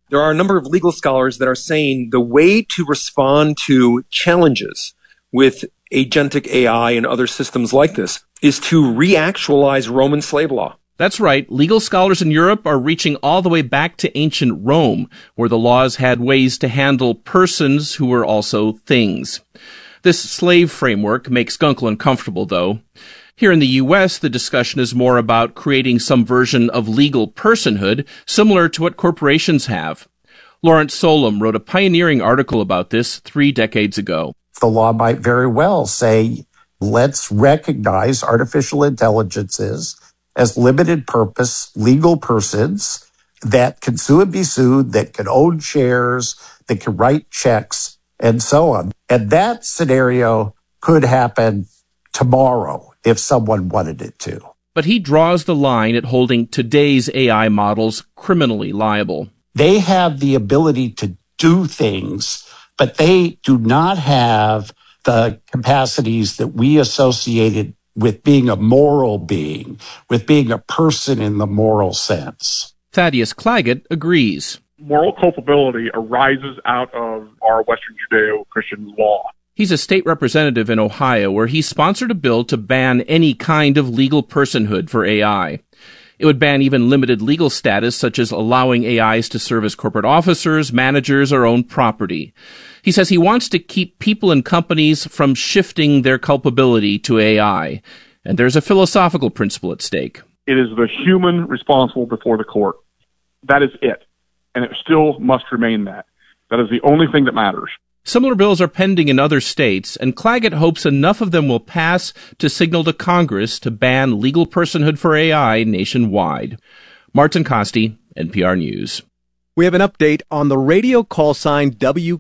There are a number of legal scholars that are saying the way to respond to challenges with agentic AI and other systems like this is to reactualize Roman slave law. That's right. Legal scholars in Europe are reaching all the way back to ancient Rome, where the laws had ways to handle persons who were also things. This slave framework makes Gunkel uncomfortable, though. Here in the U.S., the discussion is more about creating some version of legal personhood, similar to what corporations have. Lawrence Solum wrote a pioneering article about this 3 decades ago. The law might very well say, let's recognize artificial intelligences as limited purpose legal persons that can sue and be sued, that can own shares, that can write checks, and so on. And that scenario could happen tomorrow if someone wanted it to. But he draws the line at holding today's AI models criminally liable. They have the ability to do things, but they do not have the capacities that we associated with being a moral being, with being a person in the moral sense. Thaddeus Claggett agrees. Moral culpability arises out of our Western Judeo-Christian law. He's a state representative in Ohio where he sponsored a bill to ban any kind of legal personhood for AI. It would ban even limited legal status, such as allowing AIs to serve as corporate officers, managers, or own property. He says he wants to keep people and companies from shifting their culpability to AI. And there's a philosophical principle at stake. It is the human responsible before the court. That is it. And it still must remain that. That is the only thing that matters. Similar bills are pending in other states, and Claggett hopes enough of them will pass to signal to Congress to ban legal personhood for AI nationwide. Martin Costi, NPR News. We have an update on the radio call sign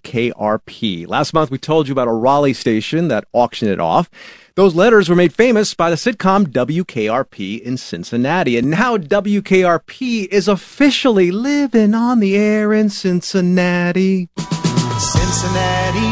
WKRP. Last month we told you about a Raleigh station that auctioned it off. Those letters were made famous by the sitcom WKRP in Cincinnati. And now WKRP is officially living on the air in Cincinnati. Cincinnati,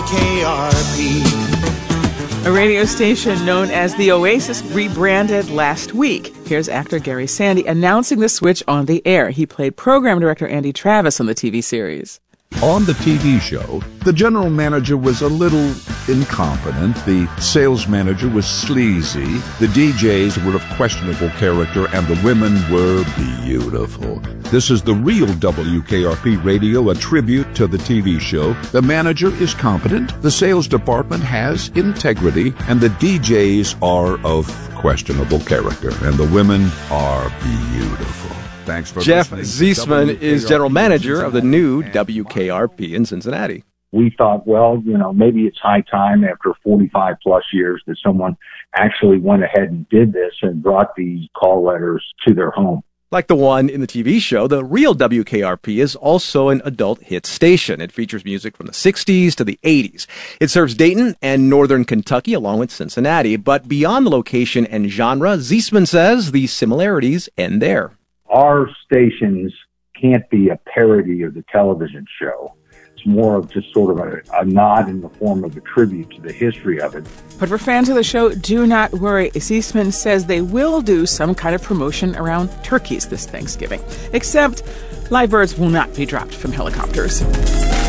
WKRP. A radio station known as The Oasis rebranded last week. Here's actor Gary Sandy announcing the switch on the air. He played program director Andy Travis on the TV series. On the TV show, the general manager was a little incompetent, the sales manager was sleazy, the DJs were of questionable character, and the women were beautiful. This is the real WKRP Radio, a tribute to the TV show. The manager is competent, the sales department has integrity, and the DJs are of questionable character, and the women are beautiful. Thanks for Jeff listening. Ziesman is general manager of the new WKRP in Cincinnati. We thought, well, maybe it's high time after 45 plus years that someone actually went ahead and did this and brought these call letters to their home. Like the one in the TV show, the real WKRP is also an adult hit station. It features music from the 60s to the 80s. It serves Dayton and northern Kentucky along with Cincinnati. But beyond the location and genre, Ziesman says the similarities end there. Our stations can't be a parody of the television show. It's more of just sort of a nod in the form of a tribute to the history of it. But for fans of the show, do not worry. Ziesman says they will do some kind of promotion around turkeys this Thanksgiving. Except live birds will not be dropped from helicopters.